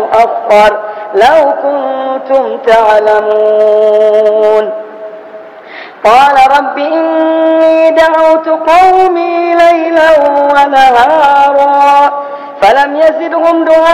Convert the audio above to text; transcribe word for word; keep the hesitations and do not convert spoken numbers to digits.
يؤخر لو كنتم تعلمون قال رب إني دعوت قومي ليلا ونهارا فلم يزدهم دعائي